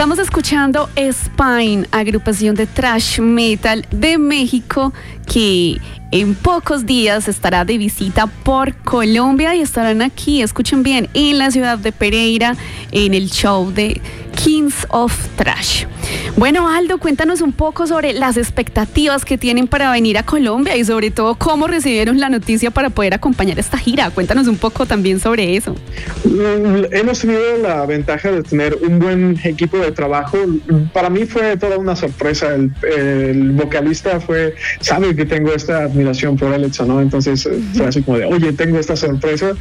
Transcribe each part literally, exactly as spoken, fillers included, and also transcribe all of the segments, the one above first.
Estamos escuchando Spine, agrupación de thrash metal de México, que en pocos días estará de visita por Colombia y estarán aquí, escuchen bien, en la ciudad de Pereira, en el show de Kings of Thrash. Bueno, Aldo, cuéntanos un poco sobre las expectativas que tienen para venir a Colombia y sobre todo cómo recibieron la noticia para poder acompañar esta gira. Cuéntanos un poco también sobre eso. Hemos tenido la ventaja de tener un buen equipo de trabajo. Para mí fue toda una sorpresa. El, el vocalista fue, sabe que tengo esta admiración por Alexa, ¿no? Entonces fue así como de, oye, tengo esta sorpresa,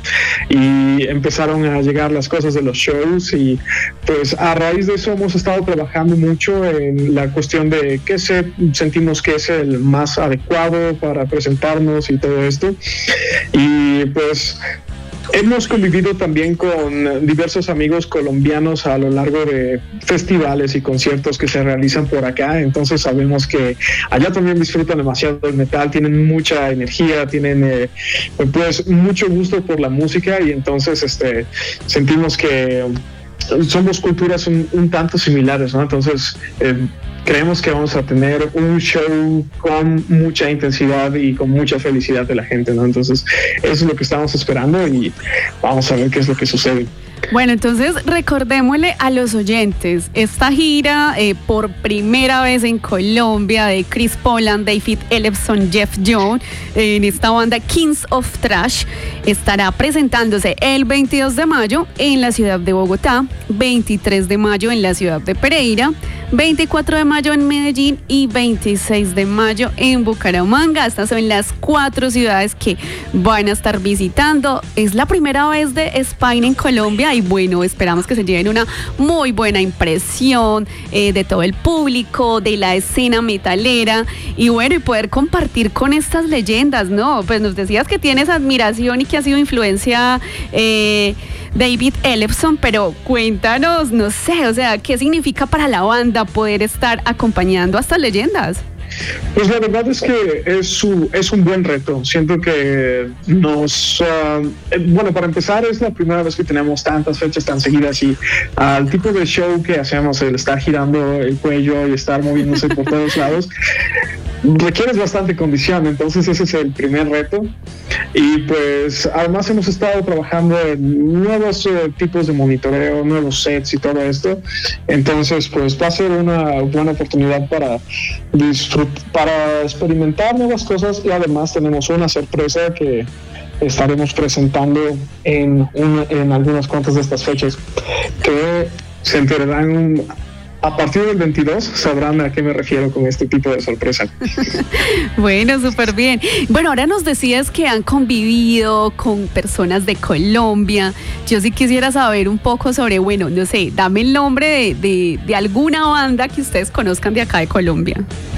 y empezaron a llegar las cosas de los shows, y pues a raíz de eso hemos estado trabajando mucho en la cuestión de qué se, sentimos que es el más adecuado para presentarnos y todo esto. Y pues hemos convivido también con diversos amigos colombianos a lo largo de festivales y conciertos que se realizan por acá, entonces sabemos que allá también disfrutan demasiado del metal, tienen mucha energía, tienen eh, pues mucho gusto por la música, y entonces este, sentimos que somos culturas un, un tanto similares, ¿no? Entonces eh, creemos que vamos a tener un show con mucha intensidad y con mucha felicidad de la gente, ¿no? Entonces eso es lo que estamos esperando y vamos a ver qué es lo que sucede. Bueno, entonces recordémosle a los oyentes, esta gira eh, por primera vez en Colombia de Chris Poland, David Ellefson, Jeff Jones, eh, en esta banda Kings of Thrash, estará presentándose el veintidós de mayo en la ciudad de Bogotá, veintitrés de mayo en la ciudad de Pereira, veinticuatro de mayo en Medellín y veintiséis de mayo en Bucaramanga. Estas son las cuatro ciudades que van a estar visitando. Es la primera vez de Spine en Colombia y bueno, esperamos que se lleven una muy buena impresión eh, de todo el público, de la escena metalera y bueno, y poder compartir con estas leyendas, ¿no? Pues nos decías que tienes admiración y que ha sido influencia eh, David Ellefson, pero cuéntanos, no sé, o sea, ¿qué significa para la banda poder estar acompañando a estas leyendas? Pues la verdad es que es, su, es un buen reto. Siento que nos... Uh, bueno, para empezar, es la primera vez que tenemos tantas fechas tan seguidas y al uh, tipo de show que hacemos, el estar girando el cuello y estar moviéndose por todos lados, requieres bastante condición, entonces ese es el primer reto. Y pues además hemos estado trabajando en nuevos uh, tipos de monitoreo, nuevos sets y todo esto, entonces pues va a ser una buena oportunidad para disfrutar, para experimentar nuevas cosas, y además tenemos una sorpresa que estaremos presentando en, un, en algunas cuantas de estas fechas que se enterarán a partir del veintidós, sabrán a qué me refiero con este tipo de sorpresa. Bueno, súper bien. Bueno, ahora nos decías que han convivido con personas de Colombia. Yo sí quisiera saber un poco sobre, bueno, no sé, dame el nombre de, de, de alguna banda que ustedes conozcan de acá de Colombia.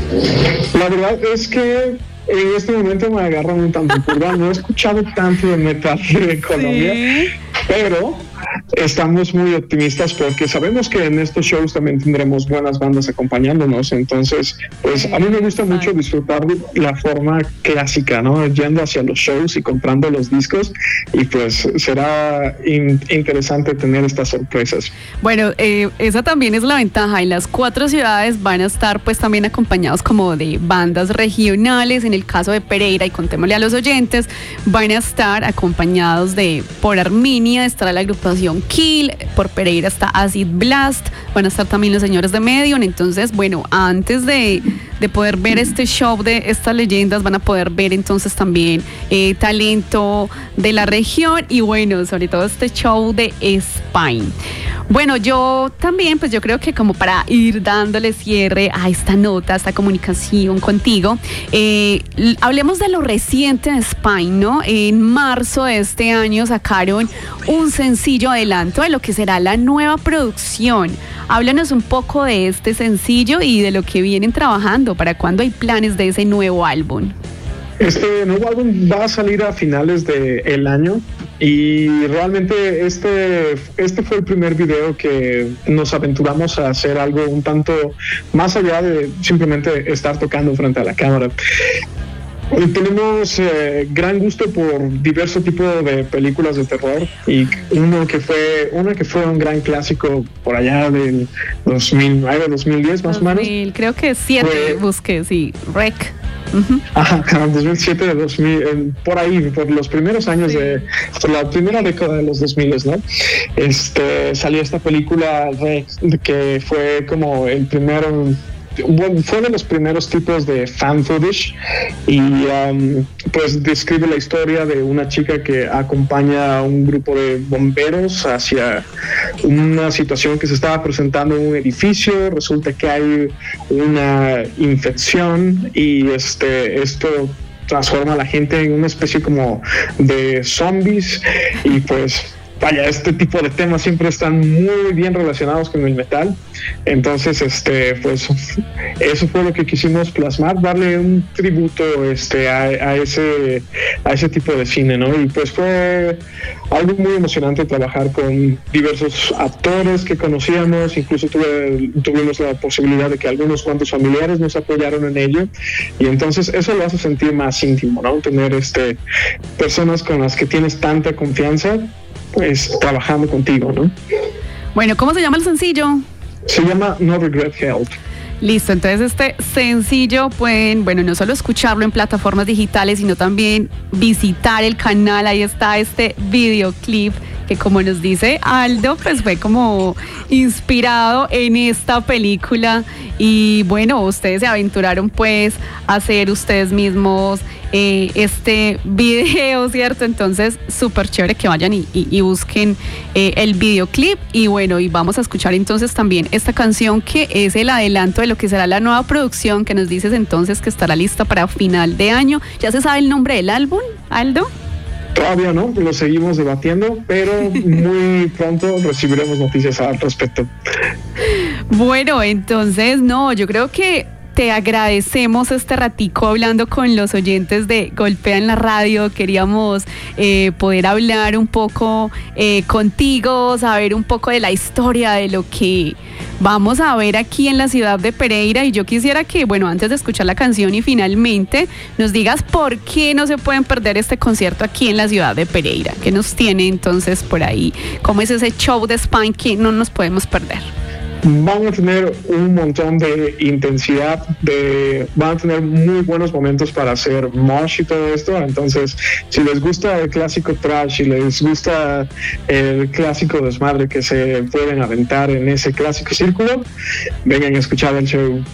La verdad es que en este momento me agarran un tanto curva. No he escuchado tanto de metal de Colombia, ¿sí? Pero estamos muy optimistas porque sabemos que en estos shows también tendremos buenas bandas acompañándonos, entonces pues a mí me gusta mucho disfrutar de la forma clásica, ¿no? Yendo hacia los shows y comprando los discos, y pues será in- interesante tener estas sorpresas. Bueno, eh, esa también es la ventaja, y las cuatro ciudades van a estar pues también acompañados como de bandas regionales. En el caso de Pereira, y contémosle a los oyentes, van a estar acompañados de, por Arminia estará la agrupación Kill, por Pereira está Acid Blast, van a estar también los señores de Medium. Entonces, bueno, antes de, de poder ver este show de estas leyendas, van a poder ver entonces también eh, talento de la región y bueno, sobre todo este show de Spine. Bueno, yo también, pues yo creo que como para ir dándole cierre a esta nota, a esta comunicación contigo, eh, hablemos de lo reciente de Spine, ¿no? En marzo de este año sacaron un sencillo adelanto de lo que será la nueva producción. Háblanos un poco de este sencillo y de lo que vienen trabajando. ¿Para cuándo hay planes de ese nuevo álbum? Este nuevo álbum va a salir a finales del año, y realmente este, este fue el primer video que nos aventuramos a hacer algo un tanto más allá de simplemente estar tocando frente a la cámara. Hoy tenemos eh, gran gusto por diversos tipos de películas de terror y uno que fue una que fue un gran clásico por allá del dos mil nueve, dos mil diez más o menos. Creo que siete fue, busqué, sí, Rec. Uh-huh. Ajá, dos mil siete, de dos mil, eh, por ahí, por los primeros años sí. de, por la primera década de los dos mil, ¿no? Este, salió esta película Rec, que fue como el primero. Bueno, fue de los primeros tipos de fan footage y um, pues describe la historia de una chica que acompaña a un grupo de bomberos hacia una situación que se estaba presentando en un edificio. Resulta que hay una infección y este esto transforma a la gente en una especie como de zombies y pues vaya, este tipo de temas siempre están muy bien relacionados con el metal. Entonces, este, pues, eso fue lo que quisimos plasmar, darle un tributo, este, a, a ese, a ese tipo de cine, ¿no? Y pues fue algo muy emocionante trabajar con diversos actores que conocíamos, incluso tuve, tuvimos la posibilidad de que algunos cuantos familiares nos apoyaron en ello, y entonces eso lo hace sentir más íntimo, ¿no? Tener, este, personas con las que tienes tanta confianza, pues trabajando contigo, ¿no? Bueno, ¿cómo se llama el sencillo? Se llama No Regret Held. Listo, entonces este sencillo pueden, bueno, no solo escucharlo en plataformas digitales, sino también visitar el canal. Ahí está este videoclip que, como nos dice Aldo, pues fue como inspirado en esta película. Y bueno, ustedes se aventuraron pues a hacer ustedes mismos eh, este video, ¿cierto? Entonces, súper chévere que vayan y, y, y busquen eh, el videoclip. Y bueno, y vamos a escuchar entonces también esta canción que es el adelanto de lo que será la nueva producción, que nos dices entonces que estará lista para final de año. ¿Ya se sabe el nombre del álbum, Aldo? Todavía no, lo seguimos debatiendo, pero muy pronto recibiremos noticias al respecto. Bueno, entonces, no, yo creo que te agradecemos este ratico hablando con los oyentes de Golpea en la Radio. Queríamos eh, poder hablar un poco eh, contigo, saber un poco de la historia de lo que vamos a ver aquí en la ciudad de Pereira. Y yo quisiera que, bueno, antes de escuchar la canción y finalmente nos digas por qué no se pueden perder este concierto aquí en la ciudad de Pereira. ¿Qué nos tiene entonces por ahí? ¿Cómo es ese show de Spine que no nos podemos perder? Van a tener un montón de intensidad, de, van a tener muy buenos momentos para hacer mosh y todo esto. Entonces, si les gusta el clásico trash, si les gusta el clásico desmadre que se pueden aventar en ese clásico círculo, vengan a escuchar el show.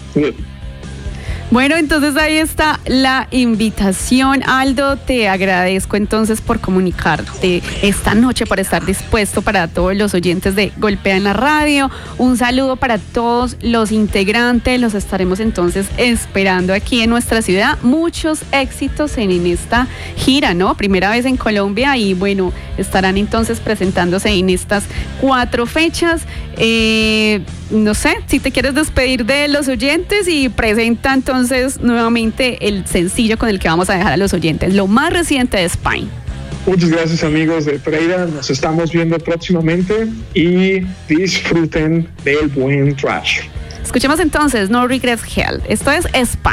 Bueno, entonces ahí está la invitación. Aldo, te agradezco entonces por comunicarte esta noche, por estar dispuesto para todos los oyentes de Golpea en la Radio. Un saludo para todos los integrantes. Los estaremos entonces esperando aquí en nuestra ciudad. Muchos éxitos en, en esta gira, ¿no? Primera vez en Colombia y bueno, estarán entonces presentándose en estas cuatro fechas. Eh, no sé, si te quieres despedir de los oyentes y presenta entonces nuevamente el sencillo con el que vamos a dejar a los oyentes, lo más reciente de Spine. Muchas gracias, amigos de Pereira, nos estamos viendo próximamente y disfruten del buen trash. Escuchemos entonces No Regrets Held. Esto es Spine.